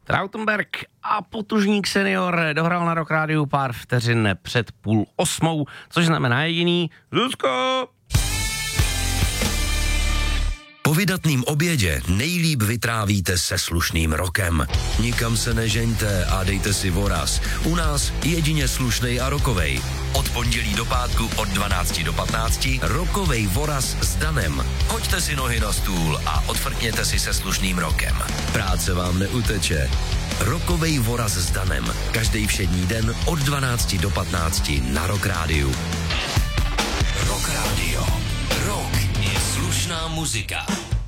Trautenberg a Potužník senior dohrál na Rock Rádiu pár vteřin před 7:30, což znamená jediný Zuzko! Po vydatným obědě nejlíp vytrávíte se slušným rokem. Nikam se nežeňte a dejte si voraz. U nás jedině slušnej a rokovej. Od pondělí do pátku od 12 do 15 rokovej voraz s Danem. Hoďte si nohy na stůl a odfrkněte si se slušným rokem. Práce vám neuteče. Rokovej voraz s Danem. Každý všední den od 12 do 15 na Rock Rádiu. Rock Radio. Rock je slušná muzika.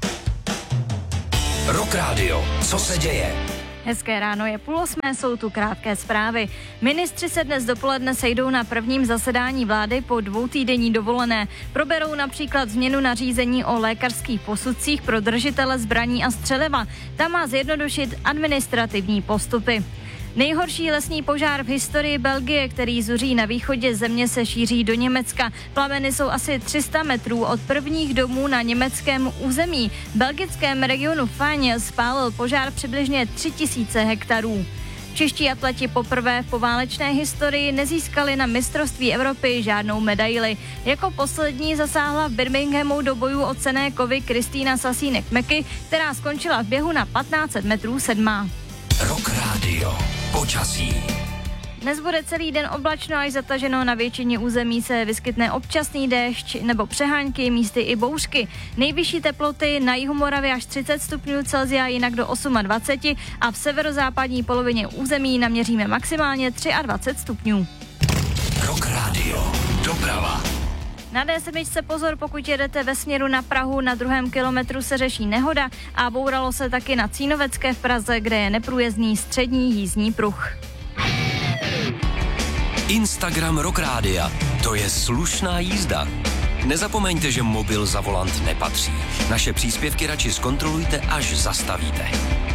Rock Radio. Co se děje? Hezké ráno, je 7:30, jsou tu krátké zprávy. Ministři se dnes dopoledne sejdou na prvním zasedání vlády po 2týdenní dovolené. Proberou například změnu nařízení o lékařských posudcích pro držitele zbraní a střeliva. Tam má zjednodušit administrativní postupy. Nejhorší lesní požár v historii Belgie, který zuří na východě země, se šíří do Německa. Plameny jsou asi 300 metrů od prvních domů na německém území. V belgickém regionu Fagne spálil požár přibližně 3000 hektarů. Čeští atleti poprvé v poválečné historii nezískali na mistrovství Evropy žádnou medaili. Jako poslední zasáhla v Birminghamu do bojů o cenné kovy Kristýna Sasínek-Meky, která skončila v běhu na 1500 metrů 7. Rock Radio. Počasí. Dnes bude celý den oblačno až zataženo, na většině území se vyskytne občasný déšť nebo přehánky, místy i bouřky. Nejvyšší teploty na jihu Moravy až 30 stupňů Celsia, jinak do 28 a v severozápadní polovině území naměříme maximálně 23 stupňů. Rock Radio. Doprava. Na D7 pozor, pokud jedete ve směru na Prahu, na 2. kilometru se řeší nehoda a bouralo se taky na Cínovecké v Praze, kde je neprůjezdný střední jízdní pruh. Instagram Rock Rádia. To je slušná jízda. Nezapomeňte, že mobil za volant nepatří. Naše příspěvky radši zkontrolujte, až zastavíte.